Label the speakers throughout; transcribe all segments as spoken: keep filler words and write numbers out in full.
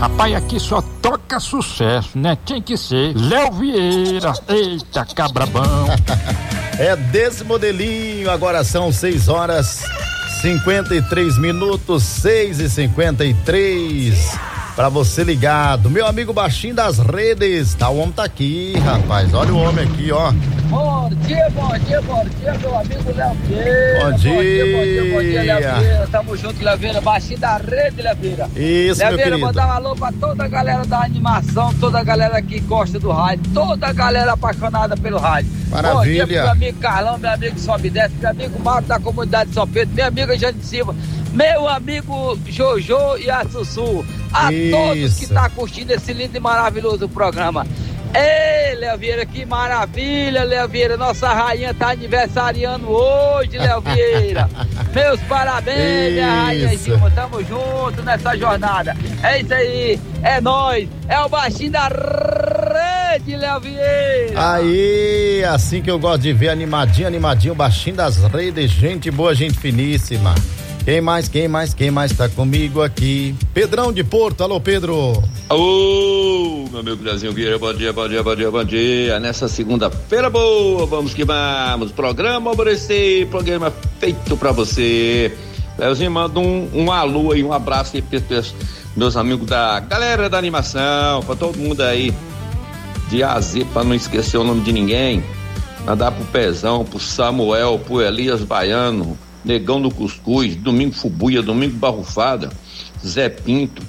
Speaker 1: Rapaz, aqui só toca sucesso, né? Tinha que ser Léo Vieira. Eita, cabra bom.
Speaker 2: É desse modelinho. Agora são seis horas cinquenta e três minutos, seis e cinquenta e três. Pra você ligado, meu amigo Baixinho das Redes, tá, o homem tá aqui, rapaz, olha o homem aqui, ó.
Speaker 3: Bom dia, bom dia, bom dia, meu amigo Léo Vieira.
Speaker 2: Bom dia.
Speaker 3: Bom dia, bom dia, bom dia, Léo Vieira. Tamo junto, Léo Vieira, Baixinho da Rede, Léo Vieira.
Speaker 2: Isso,
Speaker 3: Léo
Speaker 2: meu
Speaker 3: Vieira,
Speaker 2: querido.
Speaker 3: mandar um alô pra toda a galera da animação, toda a galera que gosta do rádio, toda a galera apaixonada pelo rádio.
Speaker 2: Maravilha.
Speaker 3: Bom dia pro meu amigo Carlão, meu amigo Sobe e Desce, meu amigo Marco da comunidade de São Pedro, meu amigo Jane Silva, meu amigo Jojo e a Sussu, a
Speaker 2: Isso.
Speaker 3: todos que tá curtindo esse lindo e maravilhoso programa. Ei, Léo Vieira, que maravilha, Léo Vieira, nossa rainha tá aniversariando hoje, Léo Vieira. Meus parabéns, minha rainha Gilma, tamo junto nessa jornada. É isso aí, é nóis, é o Baixinho da Rede, Léo Vieira.
Speaker 2: Aí, assim que eu gosto de ver, animadinho, animadinho, Baixinho das Redes, gente boa, gente finíssima. Quem mais, quem mais, quem mais tá comigo aqui? Pedrão de Porto, alô Pedro.
Speaker 4: Alô, meu amigo Leozinho Vieira, bom dia, bom dia, bom dia, bom dia. Nessa segunda-feira boa, vamos que vamos. Programa Alvorecer, programa feito pra você. Leozinho, manda um, um alô aí, um abraço aí pros meus amigos da galera da animação, pra todo mundo aí de A a Z, pra não esquecer o nome de ninguém. Mandar pro Pezão, pro Samuel, pro Elias Baiano, Negão do Cuscuz, Domingo Fubuia, Domingo Barrufada, Zé Pinto,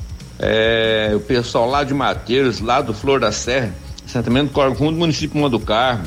Speaker 4: é, o pessoal lá de Mateiros, lá do Flor da Serra, assentamento Corvo Fundo, município Monte do Carmo,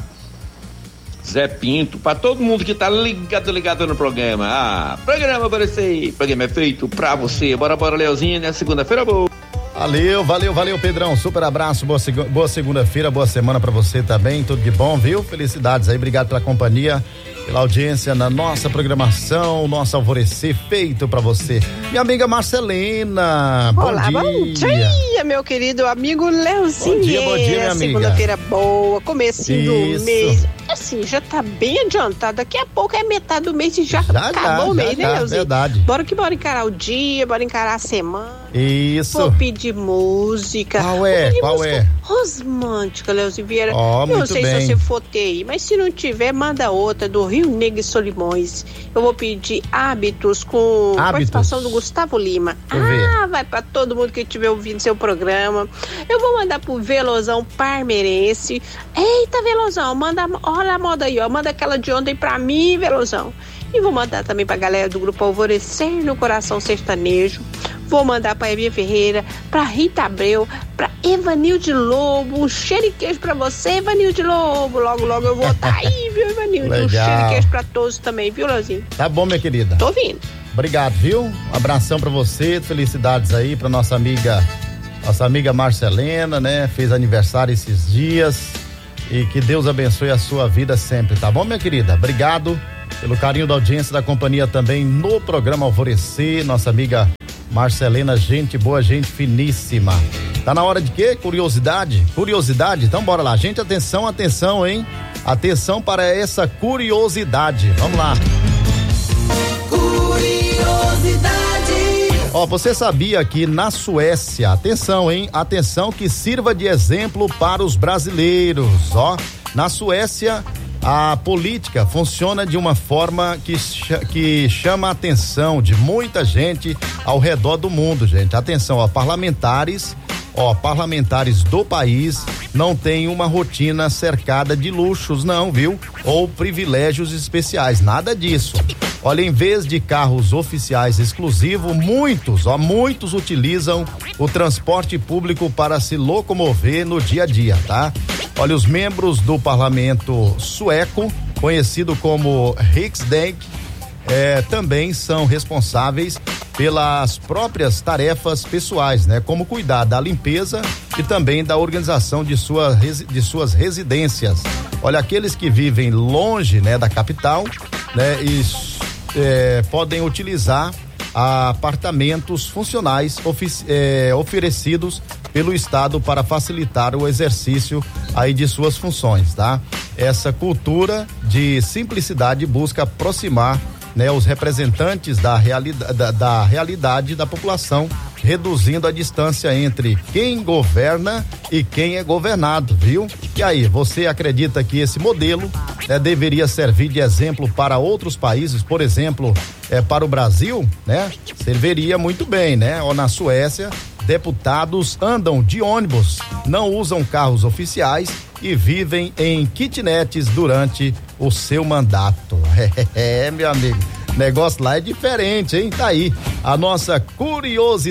Speaker 4: Zé Pinto, pra todo mundo que tá ligado, ligado no programa. Ah, programa Alvorecer, programa é feito pra você. Bora, bora, Leozinho, né? Segunda-feira boa.
Speaker 2: Valeu, valeu, valeu, Pedrão. Super abraço, boa, seg- boa segunda-feira, boa semana pra você também. Tudo de bom, viu? Felicidades aí, obrigado pela companhia, pela audiência na nossa programação, nosso Alvorecer feito pra você. Minha amiga Marcelena,
Speaker 5: Olá,
Speaker 2: bom dia.
Speaker 5: bom dia, meu querido amigo Leozinho.
Speaker 2: Bom dia, bom dia, minha amiga.
Speaker 5: Segunda-feira boa, comecinho
Speaker 2: Isso.
Speaker 5: do mês. Assim, já tá bem adiantado. Daqui a pouco é metade do mês e já,
Speaker 2: Já
Speaker 5: acabou
Speaker 2: dá,
Speaker 5: o mês,
Speaker 2: já
Speaker 5: né,
Speaker 2: dá,
Speaker 5: Leozinho?
Speaker 2: verdade.
Speaker 5: Bora que bora encarar o dia, bora encarar a semana.
Speaker 2: Isso.
Speaker 5: Vou pedir música.
Speaker 2: Qual é?
Speaker 5: Vou pedir
Speaker 2: Qual
Speaker 5: música
Speaker 2: é?
Speaker 5: Romântica, Leozinho Vieira.
Speaker 2: Ó,
Speaker 5: Eu não
Speaker 2: muito
Speaker 5: sei
Speaker 2: bem.
Speaker 5: se você for ter aí, mas se não tiver, manda outra do Rio Negro e Solimões. Eu vou pedir Hábitos com
Speaker 2: Hábitos.
Speaker 5: participação do Gustavo Lima.
Speaker 2: Deixa eu ver.
Speaker 5: Ah, vai pra todo mundo que estiver ouvindo seu programa. Eu vou mandar pro Velozão Parmeirense. Eita, Velozão, manda, olha a moda aí, ó. Manda aquela de ontem pra mim, Velozão. E vou mandar também pra galera do grupo Alvorecer no Coração Sertanejo. Vou mandar pra Evinha Ferreira, pra Rita Abreu, pra Evanilde Lobo. Um cheiro e queijo pra você, Evanilde Lobo. Logo, logo eu vou estar aí, viu, Evanilde? Um
Speaker 2: Legal.
Speaker 5: cheiro e queijo pra todos também, viu, Leozinho?
Speaker 2: Tá bom, minha querida.
Speaker 5: Tô ouvindo.
Speaker 2: Obrigado, viu? Um abração pra você, felicidades aí pra nossa amiga, nossa amiga Marcelena, né? Fez aniversário esses dias e que Deus abençoe a sua vida sempre, tá bom, minha querida? Obrigado pelo carinho da audiência, da companhia também no programa Alvorecer, nossa amiga Marcelena, gente boa, gente finíssima. Tá na hora de quê? Curiosidade? Curiosidade? Então bora lá, gente, atenção, atenção, hein? Atenção para essa curiosidade, vamos lá.
Speaker 6: Curiosidade.
Speaker 2: Ó, você sabia que na Suécia, atenção, hein? Atenção que sirva de exemplo para os brasileiros, ó. Na Suécia, a política funciona de uma forma que, ch- que chama a atenção de muita gente ao redor do mundo, gente. Atenção, ó, parlamentares, ó, parlamentares do país não têm uma rotina cercada de luxos, não, viu? Ou privilégios especiais, nada disso. Olha, em vez de carros oficiais exclusivos, muitos, ó, muitos utilizam o transporte público para se locomover no dia a dia, tá? Olha, os membros do parlamento sueco, conhecido como Riksdag, eh, também são responsáveis pelas próprias tarefas pessoais, né? Como cuidar da limpeza e também da organização de, sua, de suas residências. Olha, aqueles que vivem longe, né, da capital, né, e é, podem utilizar apartamentos funcionais ofici- é, oferecidos pelo Estado para facilitar o exercício aí de suas funções, tá? Essa cultura de simplicidade busca aproximar né, os representantes da realidade, da, da realidade da população, reduzindo a distância entre quem governa e quem é governado, viu? E aí, você acredita que esse modelo né, deveria servir de exemplo para outros países, por exemplo, é, para o Brasil, né? Serviria muito bem, né? Ou na Suécia, deputados andam de ônibus, não usam carros oficiais e vivem em kitnets durante o seu mandato. É, meu amigo, negócio lá é diferente, hein? Tá aí a nossa curiosidade.